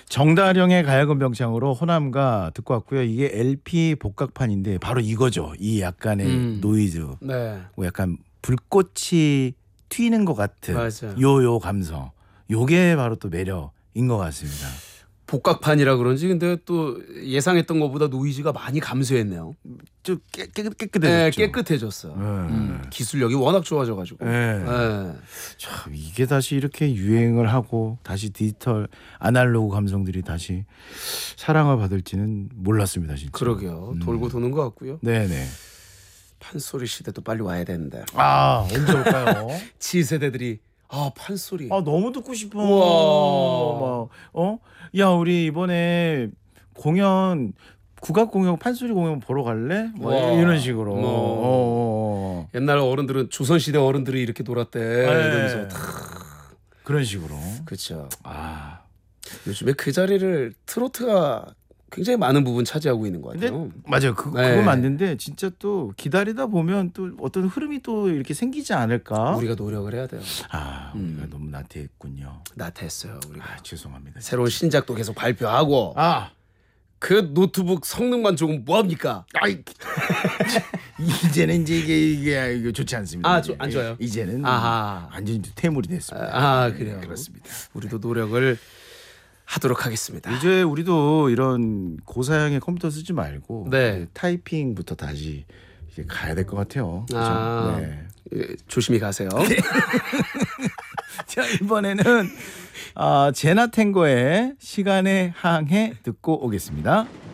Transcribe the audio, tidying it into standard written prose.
정다령의 가야금 병창으로 호남가 듣고 왔고요. 이게 LP 복각판인데 바로 이거죠. 이 약간의 노이즈, 네. 뭐 약간 불꽃이 튀는 것 같은 맞아요. 요요 감성. 요게 바로 또 매력인 것 같습니다. 복각판이라 그런지 근데 또 예상했던 것보다 노이즈가 많이 감소했네요. 좀 깨끗해졌죠. 네, 깨끗해졌어. 기술력이 워낙 좋아져가지고. 네. 네. 참 이게 다시 이렇게 유행을 하고 다시 디지털 아날로그 감성들이 다시 사랑을 받을지는 몰랐습니다, 진짜. 그러게요. 돌고 도는 것 같고요. 네네. 판소리 시대도 빨리 와야 되는데. 아 언제 올까요? G세대들이 판소리. 아 너무 듣고 싶어. 우와. 막 야 우리 이번에 공연 국악 공연 판소리 공연 보러 갈래? 뭐 우와. 이런 식으로. 옛날 어른들은 조선시대 어른들이 이렇게 놀았대. 이러면서 그런 식으로. 그렇죠. 아 요즘에 그 자리를 트로트가 굉장히 많은 부분 차지하고 있는 것 근데 같아요. 맞아요. 네. 그거 맞는데 진짜 또 기다리다 보면 또 어떤 흐름이 또 이렇게 생기지 않을까? 우리가 노력을 해야 돼요. 우리가 너무 나태했군요. 나태했어요. 우리가. 죄송합니다. 새로운 신작도 계속 발표하고 그 노트북 성능만 조금 뭐합니까? 이제는 이제 이게 좋지 않습니다. 안 좋아요? 이제는 아하. 완전히 퇴물이 됐습니다. 그래요. 그렇습니다. 우리도 노력을 하도록 하겠습니다. 이제 우리도 이런 고사양의 컴퓨터 쓰지 말고 네. 타이핑부터 다시 이제 가야 될 것 같아요. 그렇죠? 네. 조심히 가세요. 자 이번에는 제나 탱고의 시간의 항해 듣고 오겠습니다.